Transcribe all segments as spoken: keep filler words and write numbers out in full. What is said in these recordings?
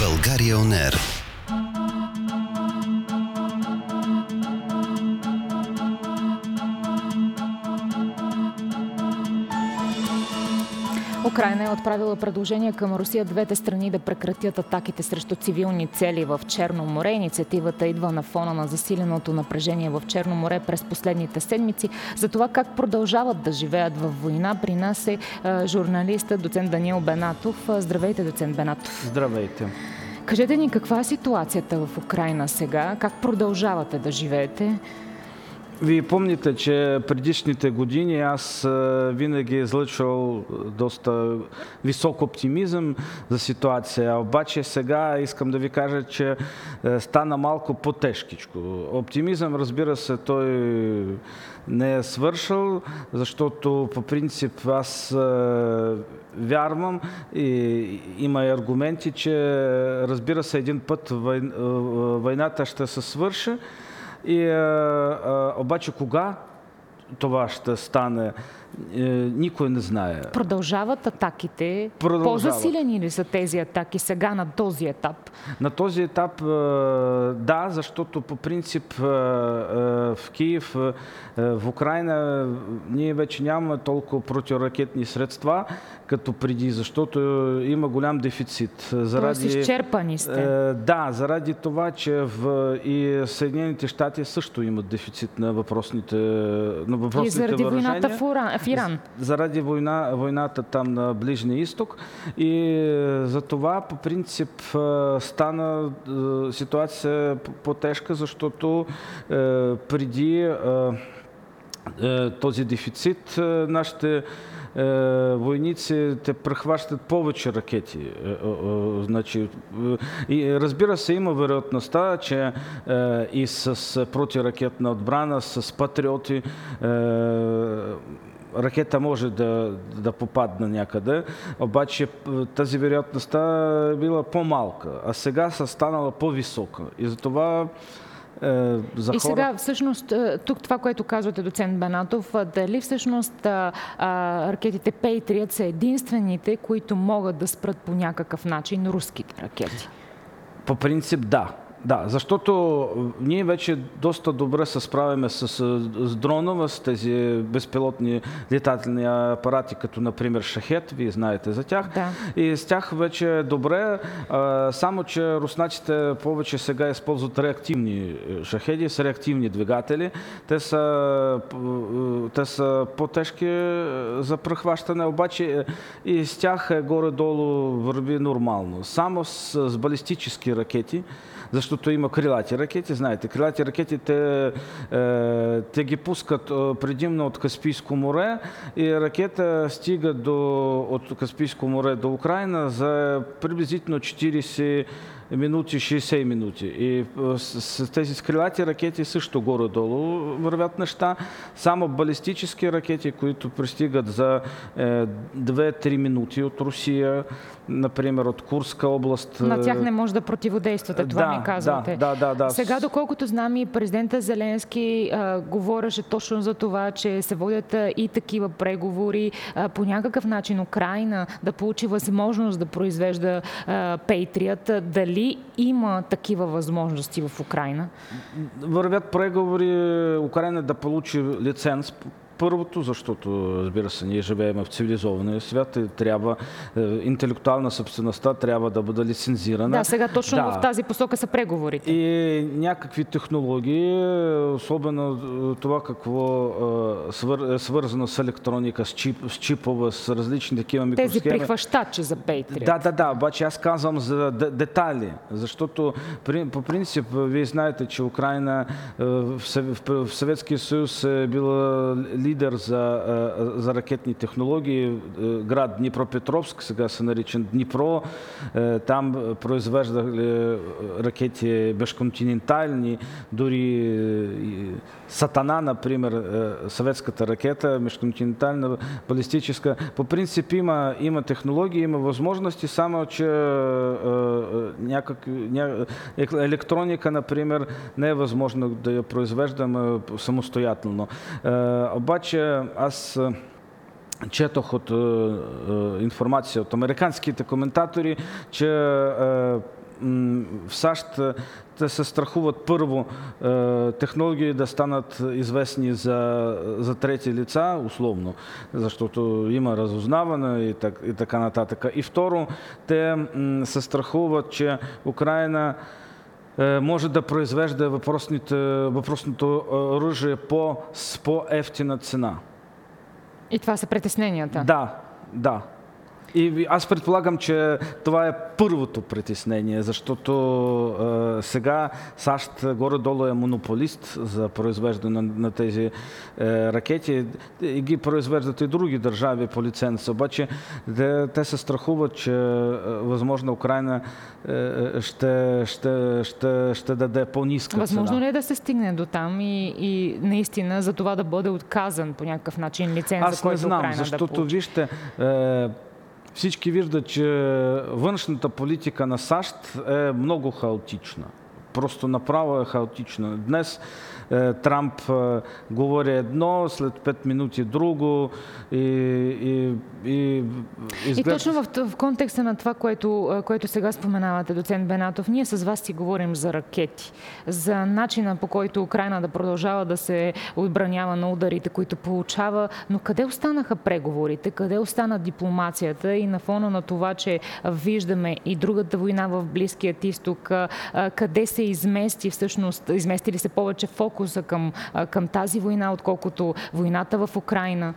България он ер. Украйна е отправила предложение към Русия двете страни да прекратят атаките срещу цивилни цели в Черно море. Инициативата идва на фона на засиленото напрежение в Черно море през последните седмици. За това как продължават да живеят във война, при нас е журналистът доцент Даниел Бенатов. Здравейте, доцент Бенатов. Здравейте. Кажете ни, каква е ситуацията в Украйна сега? Как продължавате да живеете? Вие помните, че предишните години аз винаги излъчвал доста висок оптимизъм за ситуация, обаче сега искам да ви кажа, че стана малко по-тежкичко. Оптимизъм, разбира се, той не е свършил, защото по принцип аз вярвам и има и аргументи, че разбира се един път войната ще се свърши. И, а, а, обаче кога това ще стане, е, никой не знае. Продължават атаките? Продължават. По-засилени ли са тези атаки сега на този етап? На този етап да, защото по принцип в Киев, в Украйна ние вече нямаме толкова противоракетни средства като преди, защото има голям дефицит. Заради... Тоест изчерпани сте? Да, заради това, че в и Съединените щати също имат дефицит на въпросните, на въпросните и заради въоръжения. Войната в, Уран, в Иран? Заради война, войната там на Ближния изток и за това по принцип стана ситуация по-тежка, защото преди този дефицит нашите войници те прехващат повече ракети. Значи, и разбира се, има вероятността, че и с протиракетна отбрана, с патриоти ракета може да, да попадне някъде, обаче тази вероятността е била по-малка, а сега са станала по-висока. И затова е, за хора... И сега всъщност, тук това, което казвате, доцент Бенатов, дали всъщност а, ракетите Patriot са единствените, които могат да спрат по някакъв начин руските ракети? По принцип да. Да, защото ние вече доста добре се справяме с, с дронове, с тези безпилотни летателни апарати, като например Шахед, вие знаете за тях. Да. И с тях вече е добре, а, само че руснаците повече сега използват реактивни шахеди с реактивни двигатели. Те са, те са по-тежки за прехващане, обаче и с тях горе-долу върви нормално. Само с, с балистически ракети, защото има крилати ракети, знаете, крилати ракети те, е, те ги пускат предимно от Каспийско море и ракета стига до, от Каспийско море до Украйна за приблизително четирийсет минути, шейсет минути. И с тези крилати ракети също горе-долу вървят неща. Само балистически ракети, които пристигат за е, две-три минути от Русия, например от Курска област. На тях не може да противодействате, това да, ми казвате. Да, да, да, Сега, доколкото знам, и президента Зеленски а, говореше точно за това, че се водят а, и такива преговори. А, по някакъв начин Украйна да получи възможност да произвежда а, Patriot. Дали има такива възможности в Украйна? Вървят преговори Украйна да получи лиценз. Първото, защото, разбира се, ние живеем в цивилизования свят и трябва, е, интелектуална собствеността трябва да бъде лицензирана. Да, сега точно да. в тази посока са преговорите. И някакви технологии, особено това какво е свър, е свързано с електроника, с, чип, с чипове, с различни такива микросхеми. Тези прихващачи за Patriot. Да, да, да, обаче аз казвам за детайли, защото по принцип вие знаете, че Украйна в Съветския съюз е била лидер за, за ракетни технологии. Град Дніпропетровськ, сега се наричан Дніпро. Там произвеждали ракети межконтинентальни, дори Сатана, например, съветската ракета, межконтинентальна, балистическа. По принцип има, има технологии, има възможности, само че някак, ня... електроника, например, не е възможно да я произвеждаме самостоятелно. Обаче аз четох от е, информация от американските коментатори, че е, в САЩ те се страхуват първо технологии да станат известни за, за трети лица, условно, защото има разузнаване и, так, и така нататък. И второ, те се страхуват, че Украина може да произвежда въпросното оръжие по, с по-евтина цена. И това са притесненията? Да, да. И аз предполагам, че това е първото притеснение, защото е, сега САЩ горе-долу е монополист за произвеждане на, на тези е, ракети и ги произвеждат и други държави по лиценз. Обаче те, те се страхуват, че е, възможно Украина е, ще, ще, ще, ще даде по-ниска цена. Възможно ли е да се стигне до там и, и наистина за това да бъде отказан по някакъв начин лиценз, за който знам, Украина защото, да получи? Вижте, е, всички виждат, че външната политика на САЩ е много хаотична. Просто направо е хаотична. Днес е, Трамп е, говори едно, след пет минути друго и, и, и, изглед... и точно в, в контекста на това, което, което сега споменавате, доцент Бенатов, ние с вас си говорим за ракети, за начина, по който Украина да продължава да се отбранява на ударите, които получава, но къде останаха преговорите, къде остана дипломацията и на фона на това, че виждаме и другата война в Близкият изток, къде се измести всъщност, измести ли се повече фокуса към, към тази война, отколкото войната в Украина?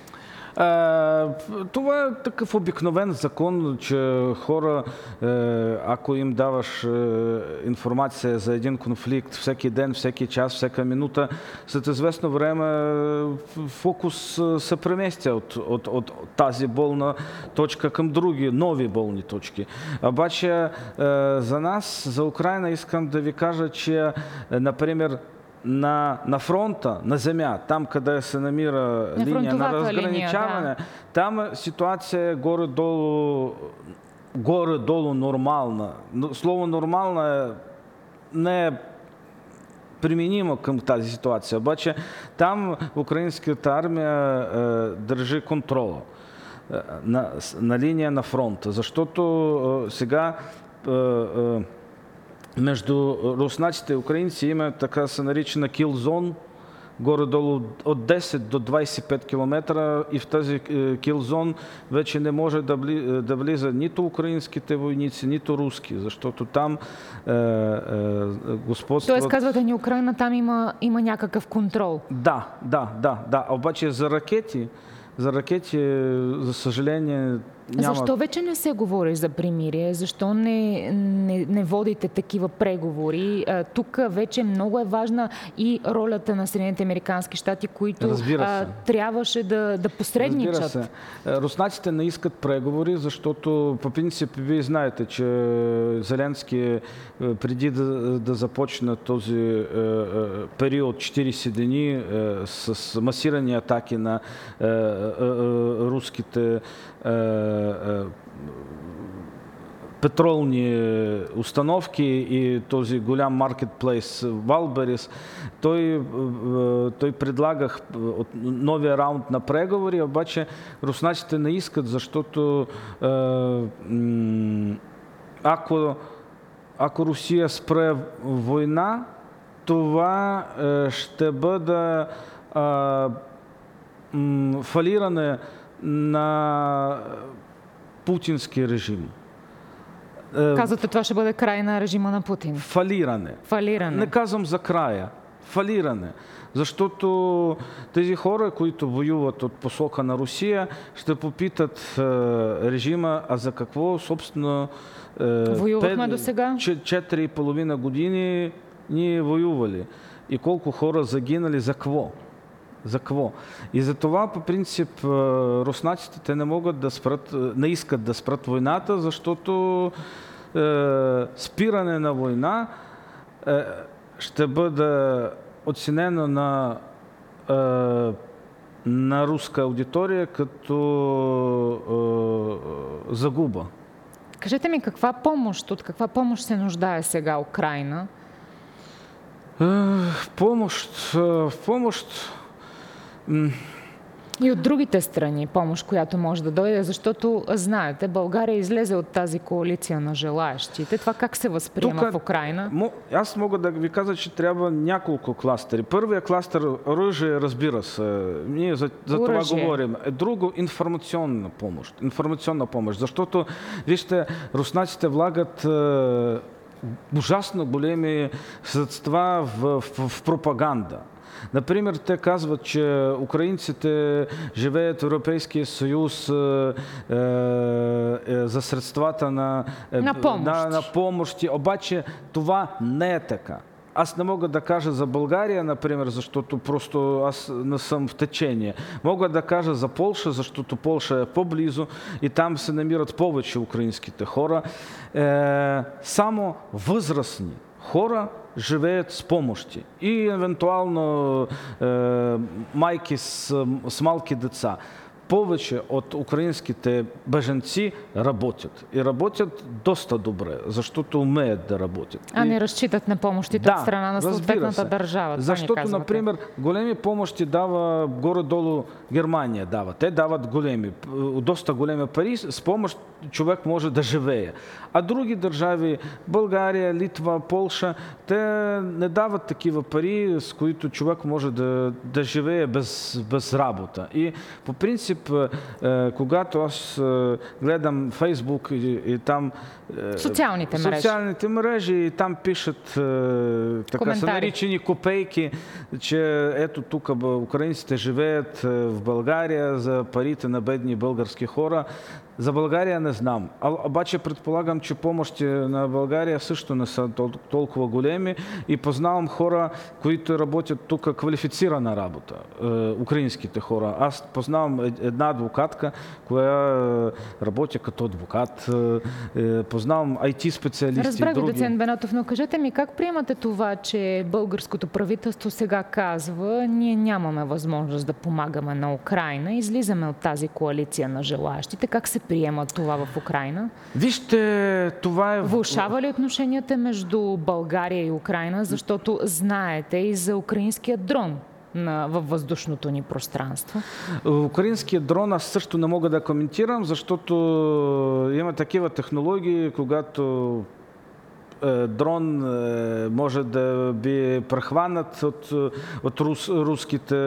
А, това е такъв обикновен закон, че хора, е, ако им даваш е, информация за един конфликт всеки ден, всеки час, всяка минута, след известно време фокус се преместя от, от, от тази болна точка към други, нови болни точки. Обаче е, за нас, за Украина, искам да ви кажа, че, например, На, на фронта, на земя, там къде се намира на линия на разграничаване, линия, да. Там ситуация е горе-долу, горе-долу нормална. Слово нормална е, не е применимо към тази ситуация. Обаче там украинската армия е, държи контрола е, на, на линия на фронта, защото е, сега е, е, между руснаците и украинци има така се наричана kill zone, горе-долу от десет до двадесет и пет километра, и в тази kill zone вече не може да, вли, да влиза нито украинските войници, нито руски, защото там е, е, господстват... Тоест, казвате ни, Украина там има, има някакъв контрол. Да, да, да, да. Обаче за ракети, за ракети, за съжаление, няма... Защо вече не се говори за примирие? Защо не, не, не водите такива преговори? Тук вече много е важна и ролята на Съединените американски щати, които а, трябваше да, да посредничат. Разбира се. Руснаците не искат преговори, защото по принцип вие знаете, че Зеленски преди да, да започне този е, е, период четиридесет дни е, с масирани атаки на е, е, е, руските петролни установки и този голям маркетплейс Валберис, той, той предлага новия раунд на преговори, обаче руснаците не искат, защото ако, ако Русия спре война, това ще бъде фалиране на путински режим. Казвате, това ще бъде край на режима на Путин? Фалиране. Фалиране. Не казвам за края. Фалиране. Защото тези хора, които воюват от посока на Русия, ще попитат е, режима, а за какво, собствено, е, воювахме до сега? четири и половина години ние воювали. И колко хора загинали, за какво? За какво? И за това, по принцип, руснаците те не могат да спрат, не искат да спрат войната, защото е, спиране на война е, ще бъде оценено на, е, на руска аудитория като е, загуба. Кажете ми, каква помощ, от каква помощ се нуждае сега Украина? Е, в помощ, в помощ И от другите страни помощ, която може да дойде, защото, знаете, България излезе от тази коалиция на желаящите. Това как се възприема Тука, в Украйна? Аз мога да ви кажа, че трябва няколко кластери. Първият кластер оръжие, разбира се. Ние за, за това говорим. Е друго информационна помощ. Информационна помощ. Защото, вижте, руснаците влагат е, ужасно големи средства в, в, в пропаганда. Например, те казват, че украинците живеят в Европейския съюз е, е, е, за средствата на, е, на, помощи. на, на помощи. Обаче това не е така. Аз не мога да кажа за България, например, защото просто аз не съм в течение. Мога да кажа за Полша, защото Полша е по-близо и там се намират повече украинските хора. Е, само възрастни хора живеят с помощи и евентуално е, майки с, с малки деца. Повече от украинските бежанци работят. И работят доста добре, защото умеят да работят. А и... не разчитат на помощите да, от страна на съответната държава. Защото, например, големи помощи дава горе-долу Германия дава. Те дават големи, доста големи пари. С помощ човек може да живее. А други държави, България, Литва, Полша, те не дават такива пари, с които човек може да, да живее без, без работа. И по принцип, когато аз гледам Фейсбук и, и там социалните мрежи. социалните мрежи и там пишат така са наричани копейки, че ето тук украинците живеят в България за парите на бедни български хора. За България не знам. А, обаче предполагам, че помощи на България също не са тол- толкова големи и познавам хора, които работят тук квалифицирана работа. Е, украинските хора. Аз познавам една адвокатка, която работи като адвокат. Е, познавам ай ти специалисти. Разбрах ви, други. доцент Бенатов, но кажете ми, как приемате това, че българското правителство сега казва, ние нямаме възможност да помагаме на Украйна, излизаме от тази коалиция на желаящите. Как се приема това в Украйна? Вижте, това е... Влошава ли отношенията между България и Украйна, защото знаете и за украинския дрон на, във въздушното ни пространство? Украинският дрон аз също не мога да коментирам, защото има такива технологии, когато дрон може да би прехванат от, от рус, руските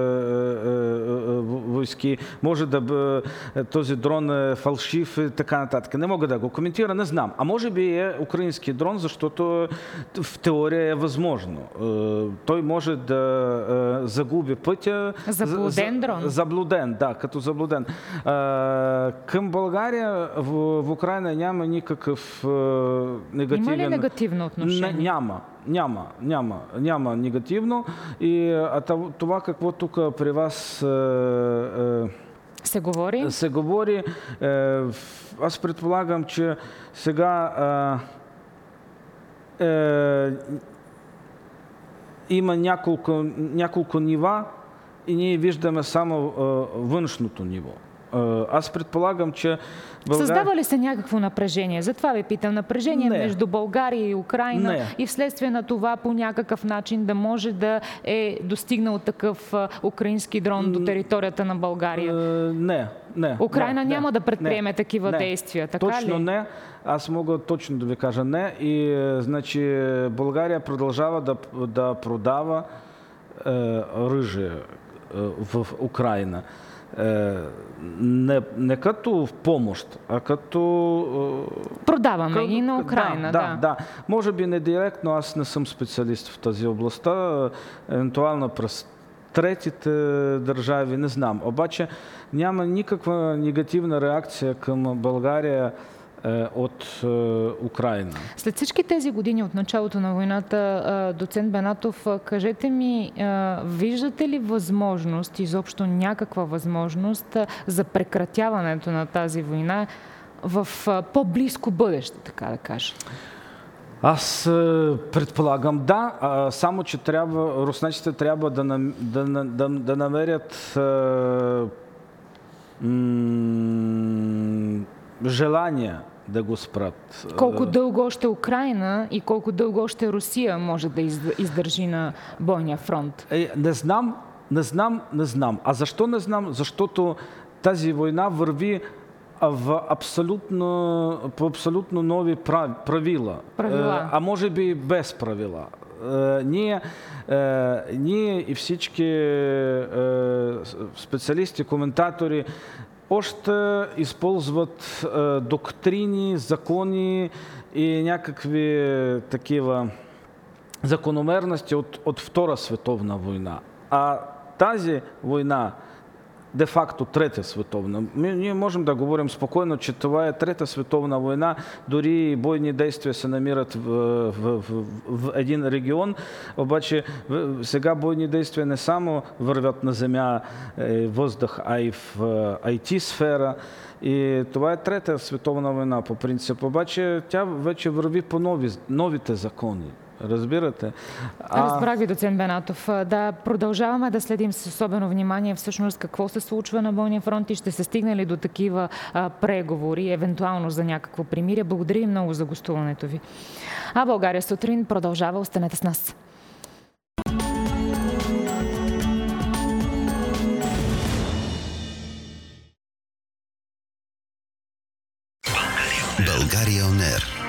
войски, може да би този дрон е фалшив и така нататък. Не мога да го коментира, не знам. А може би е украински дрон, защото в теория е възможно. Той може да загуби пътя. Заблуден дрон? Заблуден, да, като заблуден. Към България в, в Украйна няма никакъв негативен... негативно отношение? Не, няма, няма, няма, няма негативно. И а това какво тук при вас е, е, се говори? Се говори. Е, аз предполагам, че сега е, е, има няколко, няколко нива и ние виждаме само е, външното ниво. Аз предполагам, че България... Създава ли се някакво напрежение? Затова ви питам. Напрежение не. между България и Украйна не. и вследствие на това по някакъв начин да може да е достигнал такъв украински дрон до територията на България? Не, не. Украйна не, няма не, да предприеме не, действия, не. действия, така Точно ли? не. Аз мога точно да ви кажа не. И значи България продължава да, да продава е, оръжие е, в Украйна. Не, не като в помощ, а като... Продаваме като, и на Украйна, да, да. да. Да. Може би не директно, аз не съм специалист в тази областта, евентуално през третите държави, не знам. Обаче няма никаква негативна реакция към България от е, Украйна. След всички тези години от началото на войната, доцент Бенатов, кажете ми, виждате ли възможност, изобщо някаква възможност за прекратяването на тази война в по-близко бъдеще, така да кажа? Аз предполагам да, само че трябва, руснаците трябва да, да, да, да намерят м- желание да го спрат. Колко дълго още Украйна и колко дълго още Русия може да издържи на бойния фронт? Е, не знам, Не знам, не знам. А защо не знам? Защото тази война върви в абсолютно, по абсолютно нови правила. правила. А може би без правила. Ние, ние и всички специалисти, коментатори още използват доктрини, закони и някакви такива закономерности от, от Втора световна война. А тази война, де-факто Трета световна, ние можем да говорим спокойно, че това е Трета световна война, дори бойни действия се намират в, в, в, в един регион, обаче сега бойни действия не само вървят на земя, въздух, а и в ай ти сфера. И това е Трета световна война по принцип, обаче тя вече върви по нови, новите закони. Разбирате? А... Разбрах ви, доцент Бенатов. Да, продължаваме да следим с особено внимание всъщност какво се случва на бойния фронт и ще се стигне ли до такива а, преговори, евентуално за някакво примирие. Благодаря ви много за гостуването ви. А България сутрин продължава. Останете с нас. България он ер.